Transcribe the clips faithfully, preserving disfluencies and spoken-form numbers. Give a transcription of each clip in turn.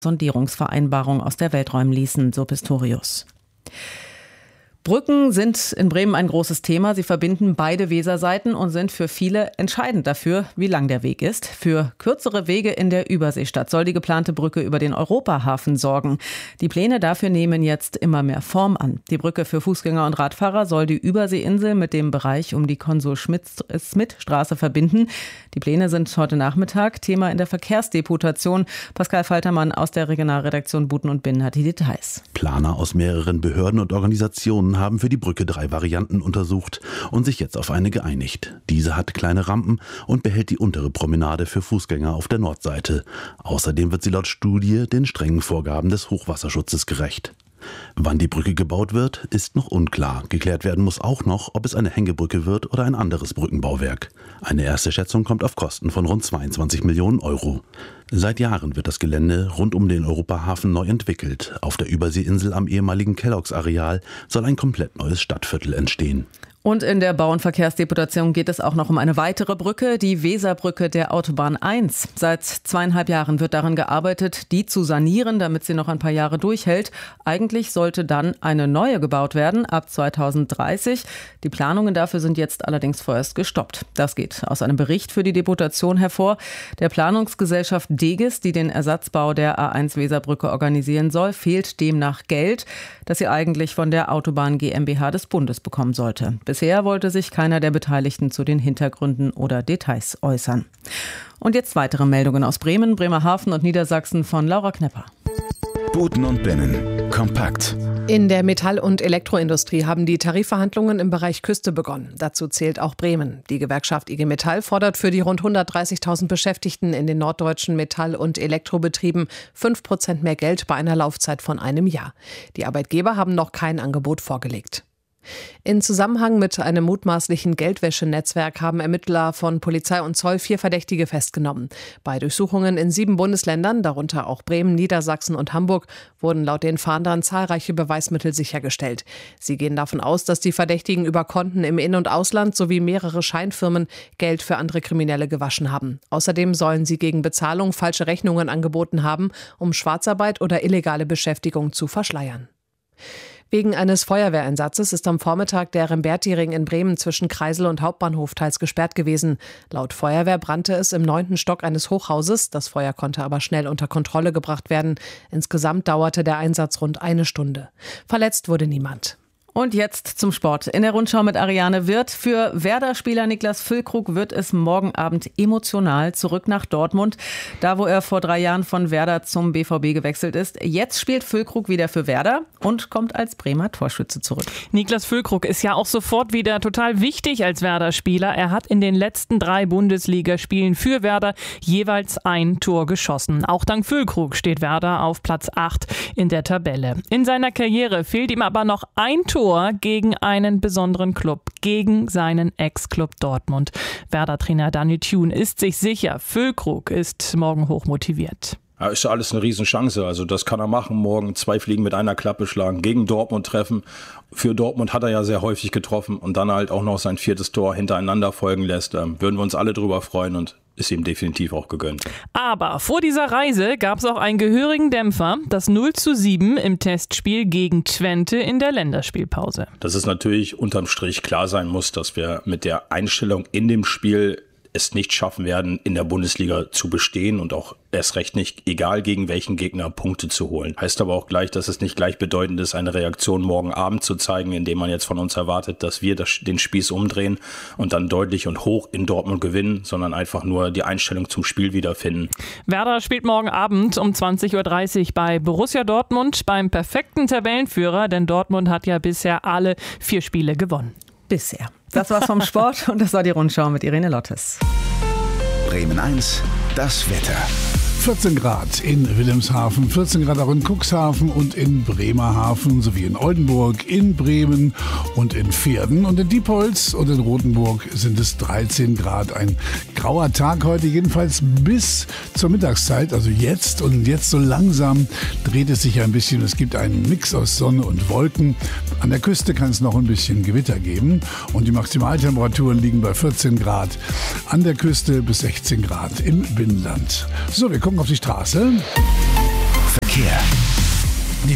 Sondierungsvereinbarung aus der Welt räumen ließen, so Pistorius. Brücken sind in Bremen ein großes Thema. Sie verbinden beide Weserseiten und sind für viele entscheidend dafür, wie lang der Weg ist. Für kürzere Wege in der Überseestadt soll die geplante Brücke über den Europahafen sorgen. Die Pläne dafür nehmen jetzt immer mehr Form an. Die Brücke für Fußgänger und Radfahrer soll die Überseeinsel mit dem Bereich um die Konsul-Schmidt-Straße verbinden. Die Pläne sind heute Nachmittag Thema in der Verkehrsdeputation. Pascal Faltermann aus der Regionalredaktion Buten und Binnen hat die Details. Planer aus mehreren Behörden und Organisationen haben für die Brücke drei Varianten untersucht und sich jetzt auf eine geeinigt. Diese hat kleine Rampen und behält die untere Promenade für Fußgänger auf der Nordseite. Außerdem wird sie laut Studie den strengen Vorgaben des Hochwasserschutzes gerecht. Wann die Brücke gebaut wird, ist noch unklar. Geklärt werden muss auch noch, ob es eine Hängebrücke wird oder ein anderes Brückenbauwerk. Eine erste Schätzung kommt auf Kosten von rund zweiundzwanzig Millionen Euro. Seit Jahren wird das Gelände rund um den Europahafen neu entwickelt. Auf der Überseeinsel am ehemaligen Kelloggs-Areal soll ein komplett neues Stadtviertel entstehen. Und in der Bau- und Verkehrsdeputation geht es auch noch um eine weitere Brücke, die Weserbrücke der Autobahn eins. Seit zweieinhalb Jahren wird daran gearbeitet, die zu sanieren, damit sie noch ein paar Jahre durchhält. Eigentlich sollte dann eine neue gebaut werden, ab zweitausenddreißig. Die Planungen dafür sind jetzt allerdings vorerst gestoppt. Das geht aus einem Bericht für die Deputation hervor. Der Planungsgesellschaft Degis, die den Ersatzbau der A eins Weserbrücke organisieren soll, fehlt demnach Geld, das sie eigentlich von der Autobahn GmbH des Bundes bekommen sollte. Bisher wollte sich keiner der Beteiligten zu den Hintergründen oder Details äußern. Und jetzt weitere Meldungen aus Bremen, Bremerhaven und Niedersachsen von Laura Knepper. Buten und Binnen. Kompakt. In der Metall- und Elektroindustrie haben die Tarifverhandlungen im Bereich Küste begonnen. Dazu zählt auch Bremen. Die Gewerkschaft I G Metall fordert für die rund hundertdreißigtausend Beschäftigten in den norddeutschen Metall- und Elektrobetrieben fünf Prozent mehr Geld bei einer Laufzeit von einem Jahr. Die Arbeitgeber haben noch kein Angebot vorgelegt. In Zusammenhang mit einem mutmaßlichen Geldwäschenetzwerk haben Ermittler von Polizei und Zoll vier Verdächtige festgenommen. Bei Durchsuchungen in sieben Bundesländern, darunter auch Bremen, Niedersachsen und Hamburg, wurden laut den Fahndern zahlreiche Beweismittel sichergestellt. Sie gehen davon aus, dass die Verdächtigen über Konten im In- und Ausland sowie mehrere Scheinfirmen Geld für andere Kriminelle gewaschen haben. Außerdem sollen sie gegen Bezahlung falsche Rechnungen angeboten haben, um Schwarzarbeit oder illegale Beschäftigung zu verschleiern. Wegen eines Feuerwehreinsatzes ist am Vormittag der Remberti-Ring in Bremen zwischen Kreisel und Hauptbahnhof teils gesperrt gewesen. Laut Feuerwehr brannte es im neunten Stock eines Hochhauses. Das Feuer konnte aber schnell unter Kontrolle gebracht werden. Insgesamt dauerte der Einsatz rund eine Stunde. Verletzt wurde niemand. Und jetzt zum Sport. In der Rundschau mit Ariane Wirth. Für Werder-Spieler Niklas Füllkrug wird es morgen Abend emotional zurück nach Dortmund. Da, wo er vor drei Jahren von Werder zum B V B gewechselt ist. Jetzt spielt Füllkrug wieder für Werder und kommt als Bremer Torschütze zurück. Niklas Füllkrug ist ja auch sofort wieder total wichtig als Werder-Spieler. Er hat in den letzten drei Bundesligaspielen für Werder jeweils ein Tor geschossen. Auch dank Füllkrug steht Werder auf Platz acht in der Tabelle. In seiner Karriere fehlt ihm aber noch ein Tor gegen einen besonderen Club, gegen seinen Ex-Club Dortmund. Werder-Trainer Daniel Thune ist sich sicher, Füllkrug ist morgen hoch motiviert. Ja, ist ja alles eine Riesenchance. Also das kann er machen, morgen zwei Fliegen mit einer Klappe schlagen, gegen Dortmund treffen. Für Dortmund hat er ja sehr häufig getroffen und dann halt auch noch sein viertes Tor hintereinander folgen lässt. Ähm, würden wir uns alle drüber freuen und ist ihm definitiv auch gegönnt. Aber vor dieser Reise gab es auch einen gehörigen Dämpfer, das null zu sieben im Testspiel gegen Twente in der Länderspielpause. Dass es natürlich unterm Strich klar sein muss, dass wir mit der Einstellung in dem Spiel es nicht schaffen werden, in der Bundesliga zu bestehen und auch erst recht nicht, egal gegen welchen Gegner, Punkte zu holen. Heißt aber auch gleich, dass es nicht gleichbedeutend ist, eine Reaktion morgen Abend zu zeigen, indem man jetzt von uns erwartet, dass wir das, den Spieß umdrehen und dann deutlich und hoch in Dortmund gewinnen, sondern einfach nur die Einstellung zum Spiel wiederfinden. Werder spielt morgen Abend um zwanzig Uhr dreißig bei Borussia Dortmund beim perfekten Tabellenführer, denn Dortmund hat ja bisher alle vier Spiele gewonnen. Bisher. Das war's vom Sport und das war die Rundschau mit Irene Lottes. Bremen eins, das Wetter. vierzehn Grad in Wilhelmshaven, vierzehn Grad auch in Cuxhaven und in Bremerhaven sowie in Oldenburg, in Bremen und in Verden. Und in Diepholz und in Rothenburg sind es dreizehn Grad. Ein grauer Tag heute, jedenfalls bis zur Mittagszeit, also jetzt. Und jetzt so langsam dreht es sich ein bisschen. Es gibt einen Mix aus Sonne und Wolken. An der Küste kann es noch ein bisschen Gewitter geben. Und die Maximaltemperaturen liegen bei vierzehn Grad an der Küste bis sechzehn Grad im Binnenland. So, wir gucken auf die Straße.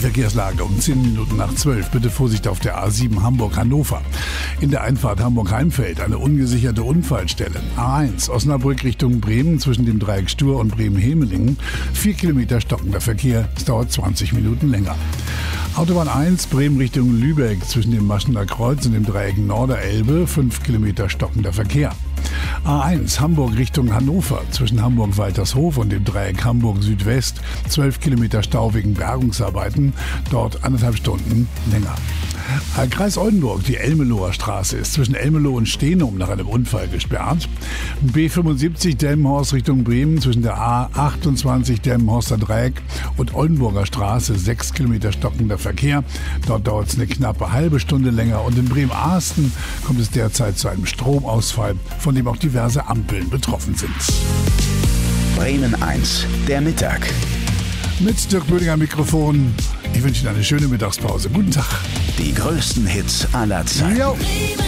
Verkehrslage um zehn Minuten nach zwölf. Bitte Vorsicht auf der A sieben Hamburg-Hannover. In der Einfahrt Hamburg-Heimfeld eine ungesicherte Unfallstelle. A eins Osnabrück Richtung Bremen zwischen dem Dreieck Stur und Bremen-Hemelingen. Vier Kilometer stockender Verkehr. Es dauert zwanzig Minuten länger. Autobahn eins Bremen Richtung Lübeck zwischen dem Maschener Kreuz und dem Dreieck Norderelbe. Fünf Kilometer stockender Verkehr. A eins Hamburg Richtung Hannover zwischen Hamburg-Waltershof und dem Dreieck Hamburg Südwest. zwölf Kilometer Stau wegen Bergungsarbeiten. Dort anderthalb Stunden länger. Kreis Oldenburg, die Elmeloher Straße ist zwischen Elmeloh und Steenum nach einem Unfall gesperrt. B fünfundsiebzig Delmenhorst Richtung Bremen zwischen der A achtundzwanzig Delmenhorster Dreieck und Oldenburger Straße. sechs Kilometer stockender Verkehr. Dort dauert es eine knappe halbe Stunde länger. Und in Bremen-Ahsten kommt es derzeit zu einem Stromausfall, von dem auch diverse Ampeln betroffen sind. Bremen eins, der Mittag. Mit Dirk Böhling am Mikrofon. Ich wünsche Ihnen eine schöne Mittagspause. Guten Tag. Die größten Hits aller Zeiten. Jo.